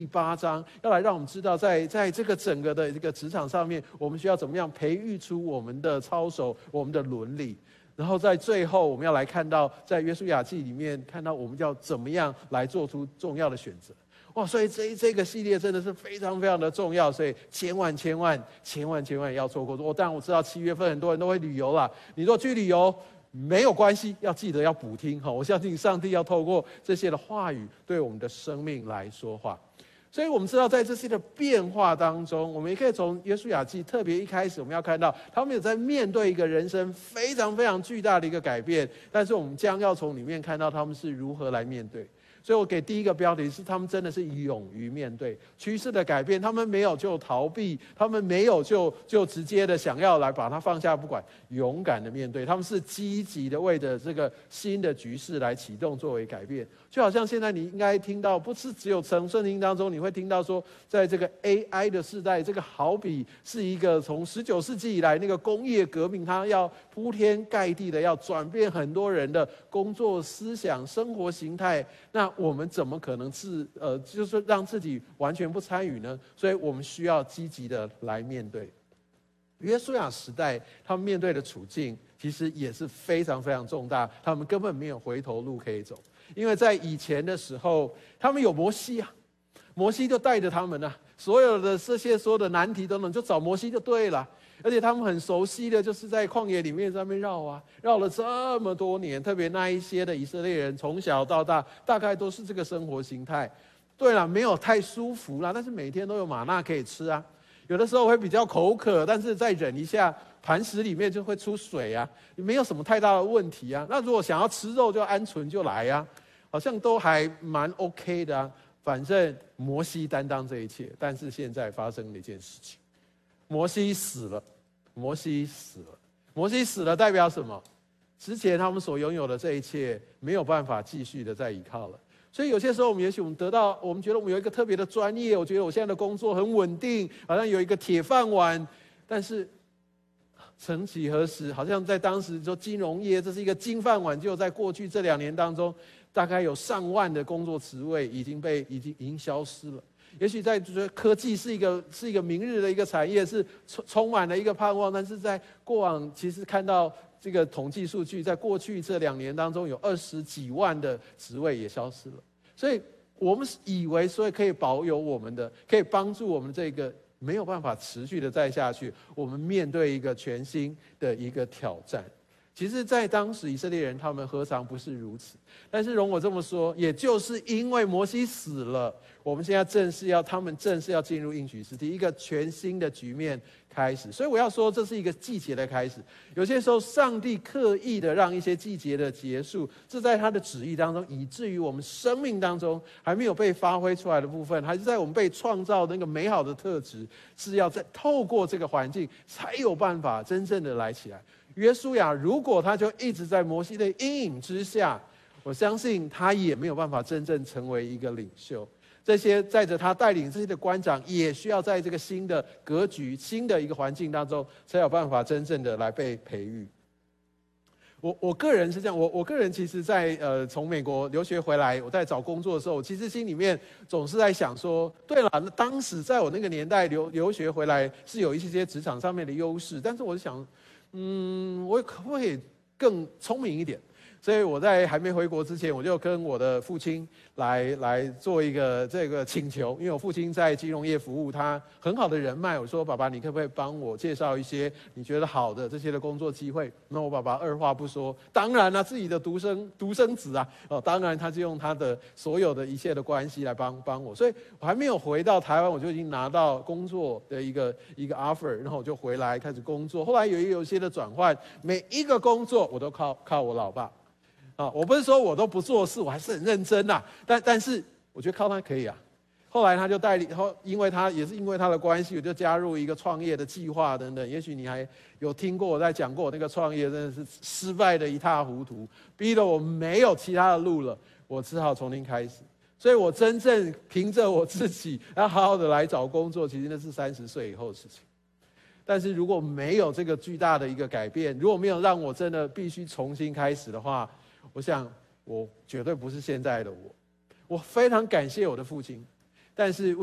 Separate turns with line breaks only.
8章要来让我们知道在这个整个的这个职场上面，我们需要怎么样培育出我们的操守、我们的伦理。然后在最后，我们要来看到在约书亚记里面看到我们要怎么样来做出重要的选择。哇，所以这个系列真的是非常非常的重要，所以千万要错过。当然我知道7月份很多人都会旅游啦，你若去旅游没有关系，要记得要补听。我相信上帝要透过这些的话语对我们的生命来说话。所以我们知道在这些的变化当中，我们也可以从约书亚记特别一开始我们要看到他们有在面对一个人生非常非常巨大的一个改变，但是我们将要从里面看到他们是如何来面对。所以我给第一个标题是他们真的是勇于面对趋势的改变，他们没有就逃避，他们没有就直接的想要来把它放下不管，勇敢的面对，他们是积极的为着这个新的局势来启动作为改变。就好像现在你应该听到，不是只有从圣经当中你会听到说，在这个 AI 的时代，这个好比是一个从19世纪以来那个工业革命，它要铺天盖地的要转变很多人的工作思想、生活形态，那我们怎么可能是就是让自己完全不参与呢？所以我们需要积极的来面对。约书亚时代他们面对的处境其实也是非常非常重大，他们根本没有回头路可以走。因为在以前的时候，他们有摩西啊，摩西就带着他们啊，所有的这些所有的难题等等，就找摩西就对了。而且他们很熟悉的就是在旷野里面在那边绕了这么多年，特别那一些的以色列人从小到大大概都是这个生活形态。对了，没有太舒服啦，但是每天都有玛纳可以吃啊。有的时候会比较口渴，但是再忍一下，磐石里面就会出水啊，没有什么太大的问题啊。那如果想要吃肉，就鹌鹑就来啊，好像都还蛮 OK 的啊。反正摩西担当这一切，但是现在发生了一件事情，摩西死了。摩西死了代表什么？之前他们所拥有的这一切没有办法继续的再依靠了。所以有些时候我们也许我们觉得我们有一个特别的专业，我觉得我现在的工作很稳定，好像有一个铁饭碗，但是曾几何时，好像在当时说金融业这是一个金饭碗，就在过去这2年当中，大概有上万的工作职位已经消失了。也许在科技是一个明日的一个产业，是充满了一个盼望，但是在过往其实看到这个统计数据，在过去这2年当中，有20几万的职位也消失了。所以我们以为所以可以保有我们的，可以帮助我们这个没有办法持续的再下去，我们面对一个全新的一个挑战。其实在当时以色列人他们何尝不是如此，但是容我这么说，也就是因为摩西死了，我们现在他们正式要进入应许之地，一个全新的局面开始。所以我要说，这是一个季节的开始。有些时候上帝刻意的让一些季节的结束，这在他的旨意当中，以至于我们生命当中还没有被发挥出来的部分，还是在我们被创造的那个美好的特质，是要在透过这个环境才有办法真正的来起来。约书亚如果他就一直在摩西的阴影之下，我相信他也没有办法真正成为一个领袖。这些载着他带领这些的官长，也需要在这个新的格局、新的一个环境当中，才有办法真正的来被培育。我个人是这样，我个人其实在从美国留学回来，我在找工作的时候，其实心里面总是在想说，对了，当时在我那个年代留学回来是有一些职场上面的优势，但是我就想，我可不可以更聪明一点？所以我在还没回国之前，我就跟我的父亲来做一个这个请求，因为我父亲在金融业服务，他很好的人脉。我说：“爸爸，你可不可以帮我介绍一些你觉得好的这些的工作机会？”那我爸爸二话不说，当然了，自己的独生子啊，当然他就用他的所有的一切的关系来帮我。所以我还没有回到台湾，我就已经拿到工作的一个 offer， 然后我就回来开始工作。后来有一些的转换，每一个工作我都靠我老爸。我不是说我都不做事，我还是很认真呐。但是我觉得靠他可以啊。后来他就带领，因为他的关系，我就加入一个创业的计划等等。也许你还有听过我在讲过，我那个创业真的是失败的一塌糊涂，逼得我没有其他的路了，我只好重新开始。所以我真正凭着我自己，要好好的来找工作，其实那是30岁以后的事情。但是如果没有这个巨大的一个改变，如果没有让我真的必须重新开始的话，我想我绝对不是现在的我。我非常感谢我的父亲， 但是